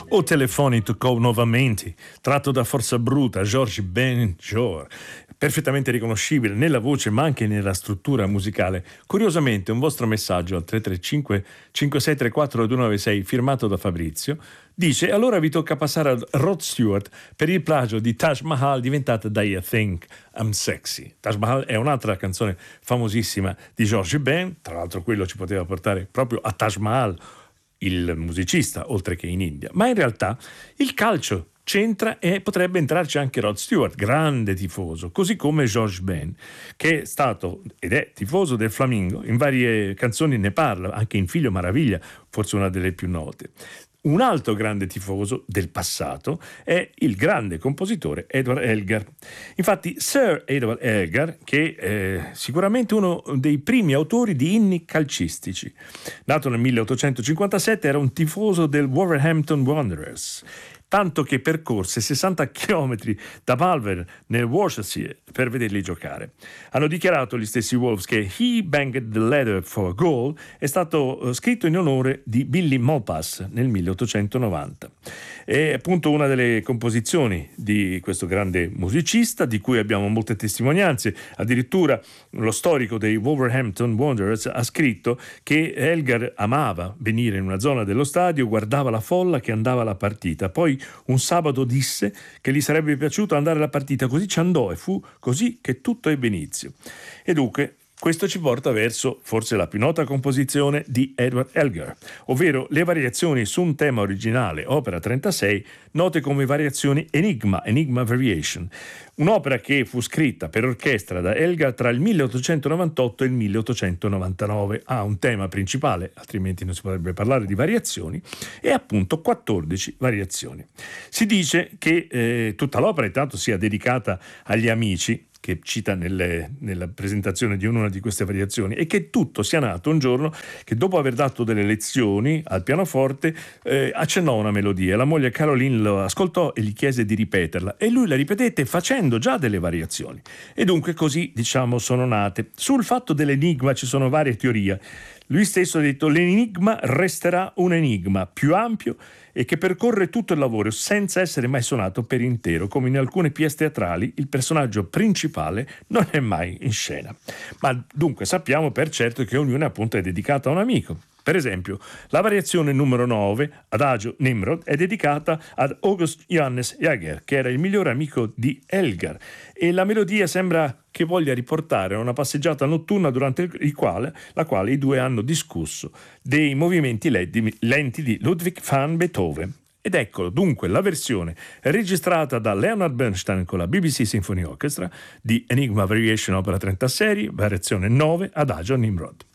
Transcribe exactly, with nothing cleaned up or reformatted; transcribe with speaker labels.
Speaker 1: O telefoni toccò nuovamente, tratto da Forza Bruta, Georges Benjor, perfettamente riconoscibile nella voce ma anche nella struttura musicale. Curiosamente un vostro messaggio al tre tre cinque cinque sei tre quattro due nove sei firmato da Fabrizio dice: allora vi tocca passare a Rod Stewart per il plagio di Taj Mahal diventata da I Think I'm Sexy. Taj Mahal è un'altra canzone famosissima di Georges Ben, tra l'altro quello ci poteva portare proprio a Taj Mahal, il musicista, oltre che in India. Ma in realtà il calcio c'entra e potrebbe entrarci anche Rod Stewart, grande tifoso, così come Georges Ben, che è stato ed è tifoso del Flamengo, in varie canzoni ne parla, anche in Figlio Maraviglia, forse una delle più note. Un altro grande tifoso del passato è il grande compositore Edward Elgar. Infatti Sir Edward Elgar, che è sicuramente uno dei primi autori di inni calcistici, nato nel milleottocentocinquantasette, era un tifoso del Wolverhampton Wanderers, tanto che percorse sessanta chilometri da Malvern nel Worcestershire per vederli giocare. Hanno dichiarato gli stessi Wolves che He Banged the Leather for a Goal è stato scritto in onore di Billy Malpass nel milleottocentonovanta. È appunto una delle composizioni di questo grande musicista, di cui abbiamo molte testimonianze. Addirittura lo storico dei Wolverhampton Wanderers ha scritto che Elgar amava venire in una zona dello stadio, guardava la folla che andava alla partita, poi un sabato disse che gli sarebbe piaciuto andare alla partita, così ci andò e fu così che tutto ebbe inizio. E dunque questo ci porta verso forse la più nota composizione di Edward Elgar, ovvero le variazioni su un tema originale, opera trentasei, note come variazioni Enigma, Enigma Variation, un'opera che fu scritta per orchestra da Elgar tra il milleottocentonovantotto e il milleottocentonovantanove. Ha un tema principale, altrimenti non si potrebbe parlare di variazioni, e appunto quattordici variazioni. Si dice che eh, tutta l'opera intanto sia dedicata agli amici, che cita nelle, nella presentazione di una di queste variazioni, e che tutto sia nato un giorno che, dopo aver dato delle lezioni al pianoforte, eh, accennò una melodia. La moglie Caroline lo ascoltò e gli chiese di ripeterla, e lui la ripetette facendo già delle variazioni. E dunque così, diciamo, sono nate. Sul fatto dell'enigma ci sono varie teorie. Lui stesso ha detto: l'enigma resterà un enigma più ampio e che percorre tutto il lavoro senza essere mai suonato per intero, come in alcune pièce teatrali il personaggio principale non è mai in scena. Ma dunque sappiamo per certo che ognuna appunto è dedicata a un amico. Per esempio, la variazione numero nove, Adagio Nimrod, è dedicata ad August Johannes Jaeger, che era il migliore amico di Elgar, e la melodia sembra che voglia riportare a una passeggiata notturna durante il quale, la quale i due hanno discusso dei movimenti lenti di Ludwig van Beethoven. Ed eccolo dunque la versione registrata da Leonard Bernstein con la B B C Symphony Orchestra di Enigma Variation, opera trentasei, variazione nove, Adagio Nimrod.